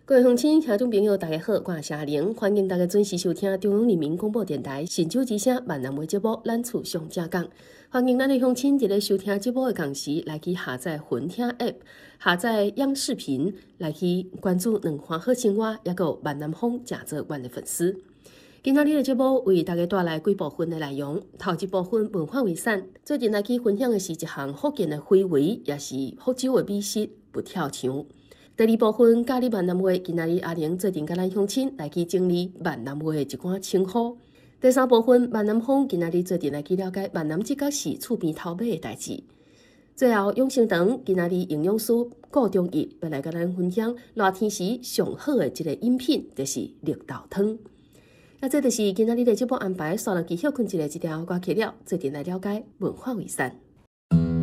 各位乡亲、听众朋友，大家好，我是阿玲，欢迎大家准时收听中央人民广播电台神州之声闽南话节目《咱厝上正讲》。欢迎咱的乡亲伫咧收听节目的同时，来去下载云听 App， 下载央视频，来去关注两欢好生活，也有闽南风正做阮的粉丝。今仔日的节目为大家带来几部分的内容。头一部分文化遗产，最近来去分享的是一项福建的非遗，也是福州的美食不跳墙。第二部分教你闽南话，今仔日阿玲做阵甲咱乡亲来去整理闽南话的一寡称呼。第三部分闽南风，今仔日做阵来去了解闽南这个是厝边头尾的代志。最后养生堂，今仔日营养师顾忠义要来甲咱分享热天时上好的一个饮品，就是绿豆汤。这就是今仔日的节目安排，刷落去休困一个条歌曲了，做阵来了解文化遗产。